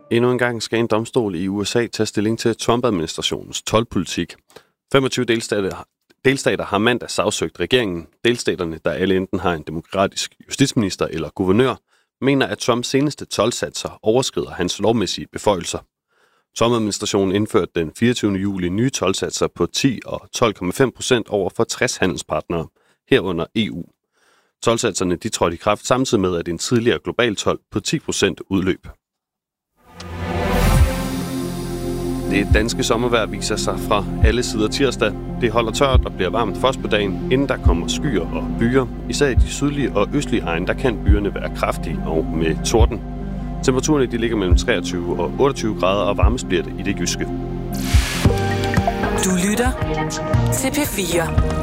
Endnu en gang skal en domstol i USA tage stilling til Trump-administrationens toldpolitik. 25 delstater har mandag sagsøgt regeringen. Delstaterne, der alle enten har en demokratisk justitsminister eller guvernør, mener, at Trumps seneste toldsatser overskrider hans lovmæssige beføjelser. Trump-administrationen indførte den 24. juli nye toldsatser på 10 og 12,5% over for 60 handelspartnere, herunder EU. Toldsatserne de trådte i kraft samtidig med, at en tidligere global told på 10% udløb. Det danske sommervejr viser sig fra alle sider tirsdag. Det holder tørt og bliver varmt først på dagen, inden der kommer skyer og byer. Især i de sydlige og østlige egne, der kan byerne være kraftige og med torden. Temperaturerne de ligger mellem 23 og 28 grader, og varmest bliver det i det jyske. Du lytter til P4.